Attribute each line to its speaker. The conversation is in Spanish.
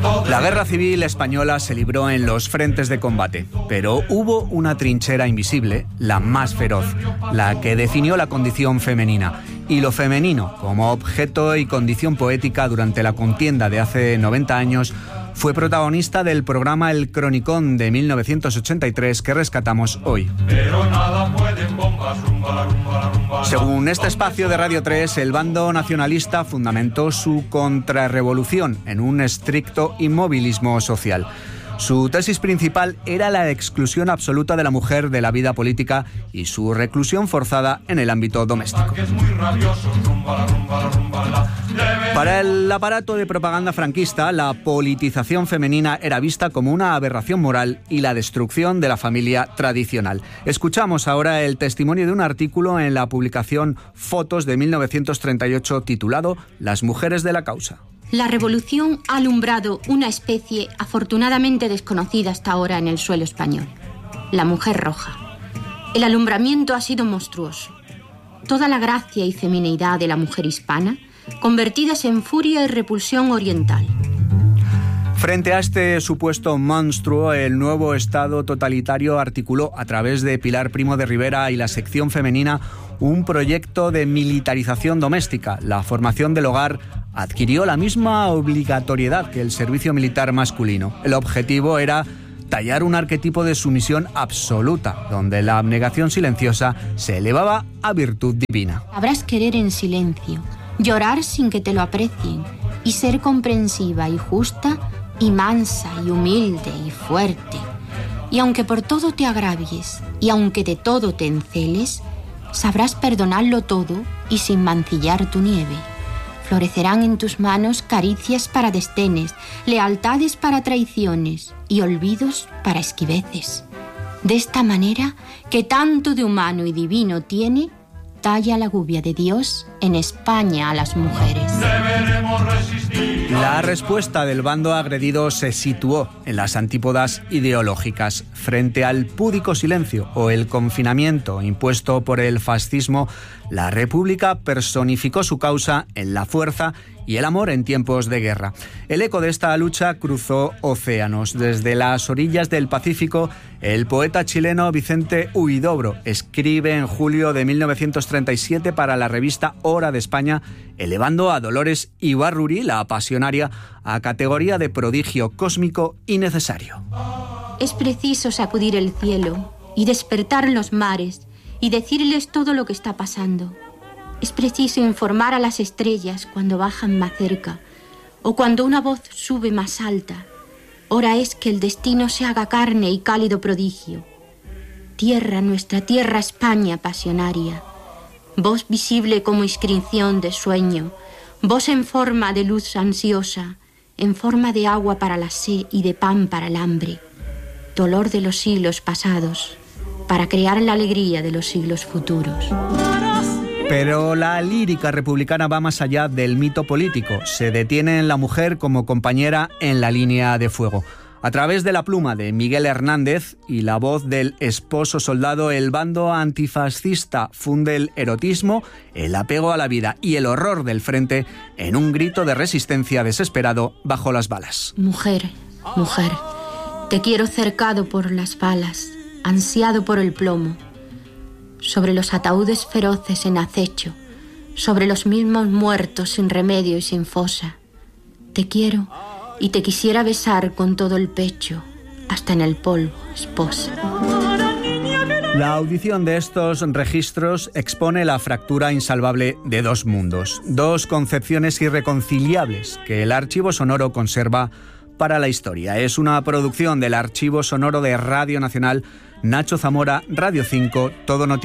Speaker 1: La guerra civil española se libró en los frentes de combate, pero hubo una trinchera invisible, la más feroz, la que definió la condición femenina. Y lo femenino, como objeto y condición poética durante la contienda de hace 90 años, fue protagonista del programa El Cronicón de 1983 que rescatamos hoy. Según este espacio de Radio 3, el bando nacionalista fundamentó su contrarrevolución en un estricto inmovilismo social. Su tesis principal era la exclusión absoluta de la mujer de la vida política y su reclusión forzada en el ámbito doméstico. Para el aparato de propaganda franquista, la politización femenina era vista como una aberración moral y la destrucción de la familia tradicional. Escuchamos ahora el testimonio de un artículo en la publicación Fotos de 1938 titulado Las mujeres de la causa.
Speaker 2: La revolución ha alumbrado una especie afortunadamente desconocida hasta ahora en el suelo español, la mujer roja. El alumbramiento ha sido monstruoso. Toda la gracia y femineidad de la mujer hispana convertidas en furia y repulsión oriental.
Speaker 1: Frente a este supuesto monstruo, el nuevo Estado totalitario articuló a través de Pilar Primo de Rivera y la sección femenina un proyecto de militarización doméstica. La formación del hogar adquirió la misma obligatoriedad que el servicio militar masculino. El objetivo era tallar un arquetipo de sumisión absoluta, donde la abnegación silenciosa se elevaba a virtud divina.
Speaker 2: Sabrás querer en silencio, llorar sin que te lo aprecien, y ser comprensiva y justa, y mansa y humilde y fuerte. Y aunque por todo te agravies, y aunque de todo te enceles, sabrás perdonarlo todo y sin mancillar tu nieve. Florecerán en tus manos caricias para desdenes, lealtades para traiciones y olvidos para esquiveces. De esta manera, que tanto de humano y divino tiene, talla la gubia de Dios en España a las mujeres.
Speaker 1: La respuesta del bando agredido se situó en las antípodas ideológicas. Frente al púdico silencio o el confinamiento impuesto por el fascismo, la República personificó su causa en la fuerza y el amor en tiempos de guerra. El eco de esta lucha cruzó océanos. Desde las orillas del Pacífico, el poeta chileno Vicente Huidobro escribe en julio de 1937 para la revista Hora de España, elevando a Dolores Ibarruri, la pasionaria, a categoría de prodigio cósmico y necesario.
Speaker 2: Es preciso sacudir el cielo y despertar los mares y decirles todo lo que está pasando. Es preciso informar a las estrellas cuando bajan más cerca o cuando una voz sube más alta. Hora es que el destino se haga carne y cálido prodigio. Tierra, nuestra tierra España pasionaria, voz visible como inscripción de sueño, voz en forma de luz ansiosa, en forma de agua para la sed y de pan para el hambre, dolor de los siglos pasados, para crear la alegría de los siglos futuros.
Speaker 1: Pero la lírica republicana va más allá del mito político. Se detiene en la mujer como compañera en la línea de fuego. A través de la pluma de Miguel Hernández y la voz del esposo soldado, el bando antifascista funde el erotismo, el apego a la vida y el horror del frente en un grito de resistencia desesperado bajo las balas.
Speaker 2: Mujer, mujer, te quiero cercado por las balas, ansiado por el plomo. Sobre los ataúdes feroces en acecho, sobre los mismos muertos sin remedio y sin fosa. Te quiero y te quisiera besar con todo el pecho, hasta en el polvo, esposa.
Speaker 1: La audición de estos registros expone la fractura insalvable de dos mundos, dos concepciones irreconciliables que el archivo sonoro conserva para la historia. Es una producción del Archivo Sonoro de Radio Nacional, Nacho Zamora, Radio 5, Todo Noticias.